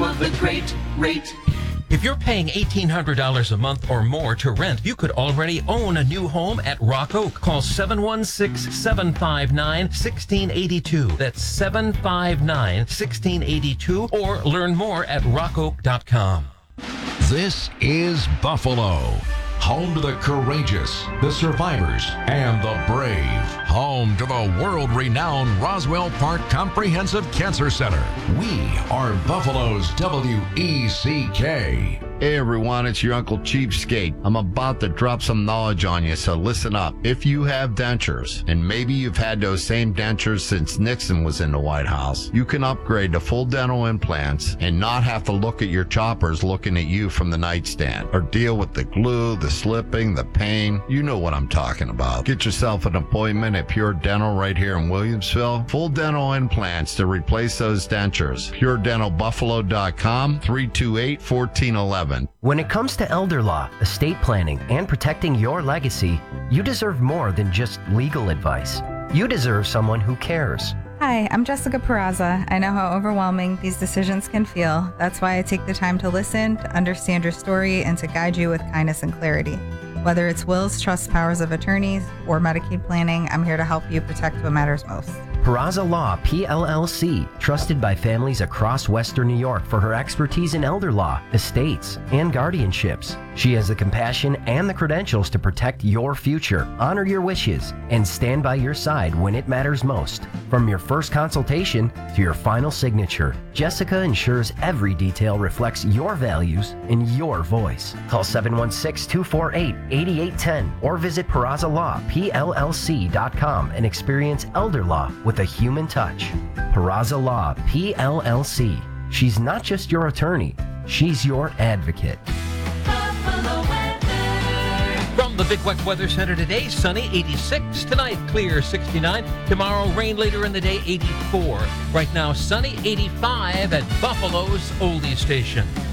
of the great rate. If you're paying $1,800 a month or more to rent, you could already own a new home at Rock Oak. Call 716-759-1682. That's 759-1682, or learn more at rockoak.com. This is Buffalo, home to the courageous, the survivors, and the brave. Home to the world-renowned Roswell Park Comprehensive Cancer Center. We are Buffalo's WECK. Hey everyone, it's your Uncle Cheapskate. I'm about to drop some knowledge on you, so listen up. If you have dentures, and maybe you've had those same dentures since Nixon was in the White House, you can upgrade to full dental implants and not have to look at your choppers looking at you from the nightstand, or deal with the glue, the slipping, the pain. You know what I'm talking about. Get yourself an appointment at Pure Dental right here in Williamsville. Full dental implants to replace those dentures. PureDentalBuffalo.com, 328-1411. When it comes to elder law, estate planning, and protecting your legacy, you deserve more than just legal advice. You deserve someone who cares. Hi, I'm Jessica Peraza. I know how overwhelming these decisions can feel. That's why I take the time to listen, to understand your story, and to guide you with kindness and clarity. Whether it's wills, trusts, powers of attorneys, or Medicaid planning, I'm here to help you protect what matters most. Peraza Law, PLLC, trusted by families across Western New York for her expertise in elder law, estates, and guardianships. She has the compassion and the credentials to protect your future, honor your wishes, and stand by your side when it matters most. From your first consultation to your final signature, Jessica ensures every detail reflects your values and your voice. Call 716-248-8810 or visit PerazaLawPLLC.com and experience elder law with a human touch. Peraza Law, PLLC. She's not just your attorney, she's your advocate. From the Big Wet Weather Center today, sunny 86. Tonight, clear 69. Tomorrow, rain later in the day, 84. Right now, sunny 85 at Buffalo's Oldie Station.